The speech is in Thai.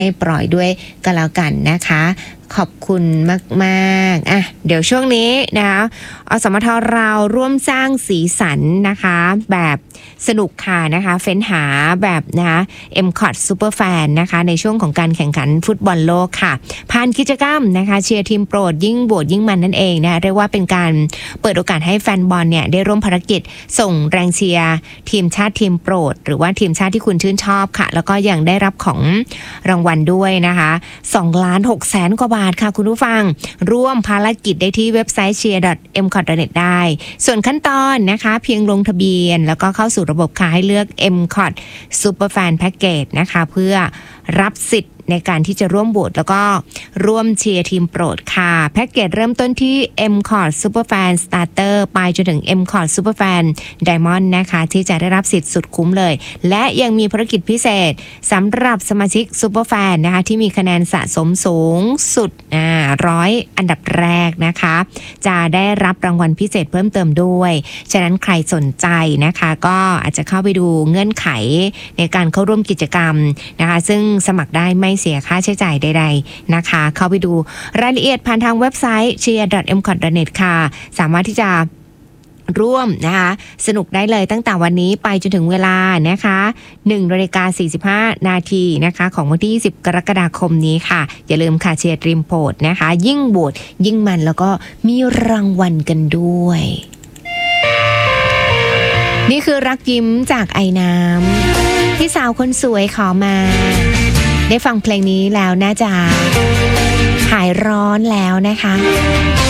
ให้ปล่อยด้วยก็แล้วกันนะคะขอบคุณมากๆเดี๋ยวช่วงนี้นะคะอสมทเราร่วมสร้างสีสันนะคะแบบสนุกค่ะนะคะเฟ้นหาแบบนะคะ MCOT Super Fan นะคะในช่วงของการแข่งขันฟุตบอลโลกค่ะผ่านกิจกรรมนะคะเชียร์ทีมโปรดยิ่งโหวตยิ่งมันนั่นเองนะเรียกว่าเป็นการเปิดโอกาสให้แฟนบอลเนี่ยได้ร่วมภารกิจส่งแรงเชียร์ทีมชาติทีมโปรดหรือว่าทีมชาติที่คุณชื่นชอบค่ะแล้วก็ยังได้รับของรางวัลด้วยนะคะ2,600,000 กว่าบาทค่ะคุณผู้ฟังร่วมภารกิจได้ที่เว็บไซต์ cheer.mcot.net ได้ส่วนขั้นตอนนะคะเพียงลงทะเบียนแล้วก็เข้าสู่ระบบค่ะให้เลือก MCOT Superfan Package นะคะเพื่อรับสิทธิ์ในการที่จะร่วมโหวตแล้วก็ร่วมเชียร์ทีมโปรดค่ะแพ็กเกจเริ่มต้นที่ MCOT Superfan Starter ไปจนถึง MCOT Superfan Diamond นะคะที่จะได้รับสิทธิ์สุดคุ้มเลยและยังมีภารกิจพิเศษสำหรับสมาชิก Superfan นะคะที่มีคะแนนสะสมสูงสุด100 อันดับแรกนะคะจะได้รับรางวัลพิเศษเพิ่มเติมด้วยฉะนั้นใครสนใจนะคะก็อาจจะเข้าไปดูเงื่อนไขในการเข้าร่วมกิจกรรมนะคะซึ่งสมัครได้ไม่เสียค่าใช้จ่ายใดๆนะคะเข้าไปดูรายละเอียดผ่านทางเว็บไซต์ cheer.mcot.net ค่ะสามารถที่จะร่วมนะคะสนุกได้เลยตั้งแต่วันนี้ไปจนถึงเวลานะคะ1:45 นาทีนะคะของวันที่20 กรกฎาคมนี้ค่ะอย่าลืมค่ะเชียร์ทีมโปรดนะคะยิ่งโหวตยิ่งมันแล้วก็มีรางวัลกันด้วยนี่คือรักยิ้มจากไอน้ำที่สาวคนสวยขอมาได้ฟังเพลงนี้แล้วน่าจะหายร้อนแล้วนะคะ